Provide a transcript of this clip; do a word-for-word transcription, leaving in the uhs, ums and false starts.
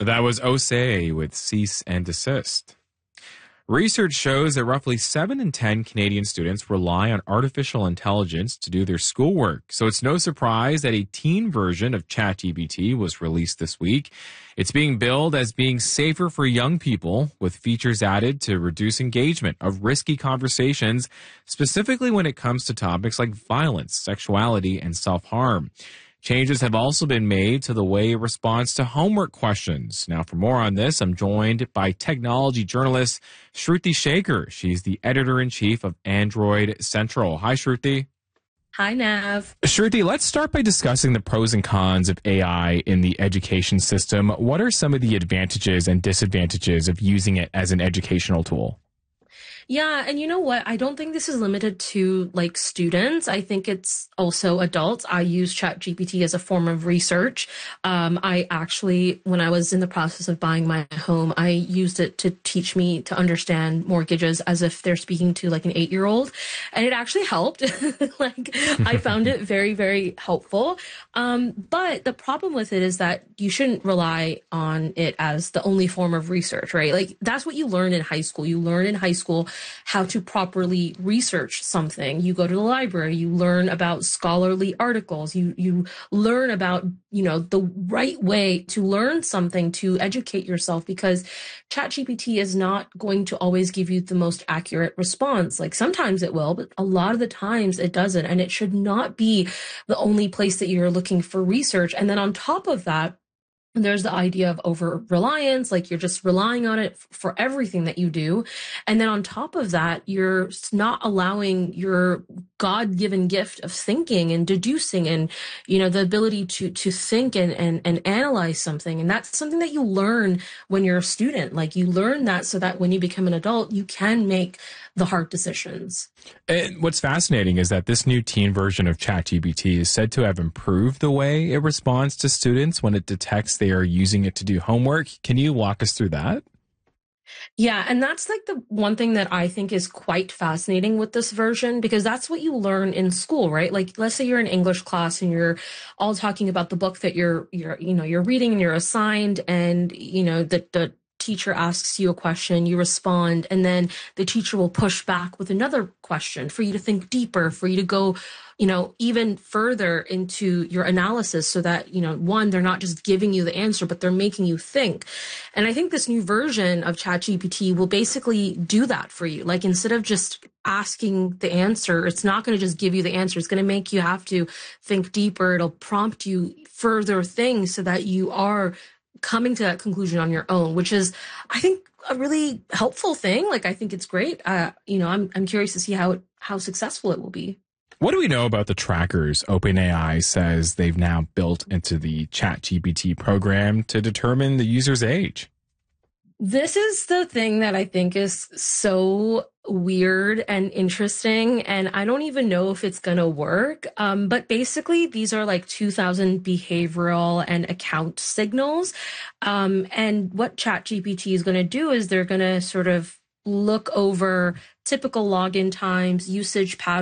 That was Osei with Cease and Desist. Research shows that roughly seven in ten Canadian students rely on artificial intelligence to do their schoolwork. So it's no surprise that a teen version of ChatGPT was released this week. It's being billed as being safer for young people, with features added to reduce engagement of risky conversations, specifically when it comes to topics like violence, sexuality, and self-harm. Changes have also been made to the way it responds to homework questions. Now, for more on this, I'm joined by technology journalist Shruti Shaker. She's the editor-in-chief of Android Central. Hi, Shruti. Hi, Nav. Shruti, let's start by discussing the pros and cons of A I in the education system. What are some of the advantages and disadvantages of using it as an educational tool? Yeah, and you know what? I don't think this is limited to like students. I think it's also adults. I use ChatGPT as a form of research. Um, I actually, when I was in the process of buying my home, I used it to teach me to understand mortgages as if they're speaking to like an eight-year-old, and it actually helped. Like I found it very, very helpful. Um, but the problem with it is that you shouldn't rely on it as the only form of research, right? Like that's what you learn in high school. You learn in high school how to properly research something. You go to the library, you learn about scholarly articles, you you learn about, you know, the right way to learn something, to educate yourself, because ChatGPT is not going to always give you the most accurate response. Like sometimes it will, but a lot of the times it doesn't. And it should not be the only place that you're looking for research. And then on top of that, there's the idea of over reliance, like you're just relying on it for everything that you do. And then on top of that, you're not allowing your God-given gift of thinking and deducing and, you know, the ability to, to think and, and, and analyze something. And that's something that you learn when you're a student. Like you learn that so that when you become an adult, you can make the hard decisions. And what's fascinating is that this new teen version of ChatGPT is said to have improved the way it responds to students when it detects they are using it to do homework. Can you walk us through that? Yeah, and that's like the one thing that I think is quite fascinating with this version, because that's what you learn in school, right? Like, let's say you're in English class and you're all talking about the book that you're, you're, you know, you're reading and you're assigned, and, you know, the, the teacher asks you a question, you respond, and then the teacher will push back with another question for you to think deeper, for you to go, you know, even further into your analysis, so that, you know, one, they're not just giving you the answer, but they're making you think. And I think this new version of ChatGPT will basically do that for you. Like, instead of just asking the answer, it's not going to just give you the answer. It's going to make you have to think deeper. It'll prompt you further things so that you are coming to that conclusion on your own, which is, I think, a really helpful thing. Like, I think it's great. Uh, you know, I'm I'm curious to see how it, how successful it will be. What do we know about the trackers OpenAI says they've now built into the ChatGPT program to determine the user's age? This is the thing that I think is so weird and interesting, and I don't even know if it's going to work. Um, but basically, these are like two thousand behavioral and account signals. Um, and what ChatGPT is going to do is they're going to sort of look over typical login times, usage patterns,